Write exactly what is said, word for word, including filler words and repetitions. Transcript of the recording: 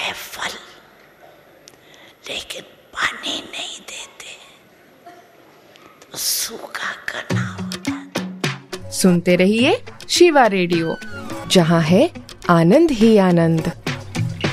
है फल, लेकिन पानी नहीं देते तो सूखा करना हो जाता। सुनते रहिए शिवा रेडियो, जहाँ है आनंद ही आनंद।